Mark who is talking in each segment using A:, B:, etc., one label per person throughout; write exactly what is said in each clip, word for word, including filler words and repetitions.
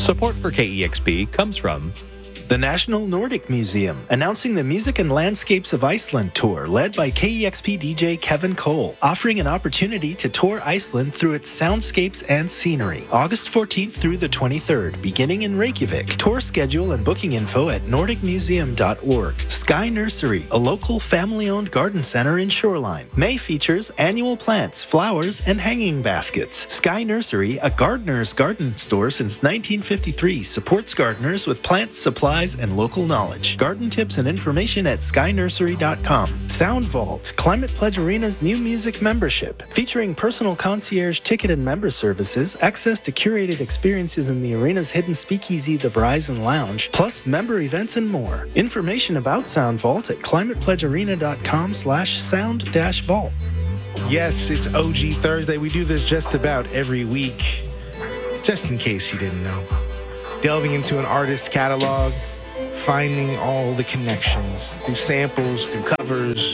A: Support for K E X P comes from
B: the National Nordic Museum, announcing the Music and Landscapes of Iceland tour led by K E X P D J Kevin Cole, offering an opportunity to tour Iceland through its soundscapes and scenery. August fourteenth through the twenty-third, beginning in Reykjavik. Tour schedule and booking info at nordic museum dot org. Sky Nursery, a local family-owned garden center in Shoreline. May features annual plants, flowers, and hanging baskets. Sky Nursery, a gardener's garden store since nineteen fifty-three, supports gardeners with plants, supplies, and local knowledge. Garden tips and information at sky nursery dot com. Sound Vault, Climate Pledge Arena's new music membership, featuring personal concierge ticket and member services, access to curated experiences in the arena's hidden speakeasy, the Verizon Lounge, plus member events and more. Information about Sound Vault at climate pledge arena dot com slash sound dash vault.
C: Yes, it's O G Thursday. We do this just about every week, just in case you didn't know. Delving into an artist's catalog, finding all the connections through samples, through covers,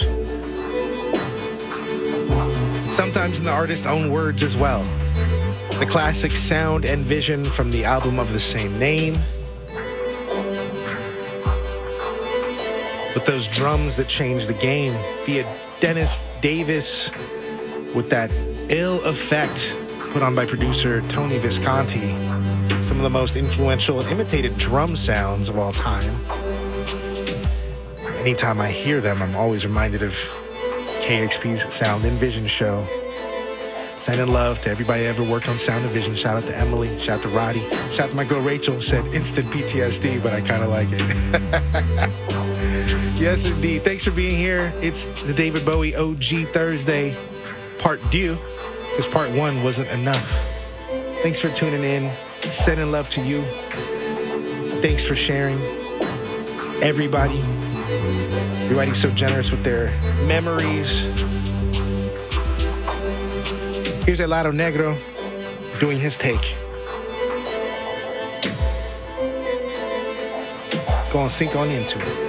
C: sometimes in the artist's own words as well. The classic sound and vision from the album of the same name, with those drums that changed the game via Dennis Davis, with that ill effect put on by producer Tony Visconti. Some of the most influential and imitated drum sounds of all time. Anytime I hear them, I'm always reminded of K X P's Sound and Vision show. Sending love to everybody that ever worked on Sound and Vision. Shout out to Emily, shout out to Roddy, shout out to my girl Rachel, who said instant P T S D, but I kind of like it. Yes, indeed. Thanks for being here. It's the David Bowie O G Thursday, part two, because part one wasn't enough. Thanks for tuning in. Sending love to you. Thanks for sharing. Everybody. Everybody so generous with their memories. Here's Helado Negro doing his take. Go on, sink on into it.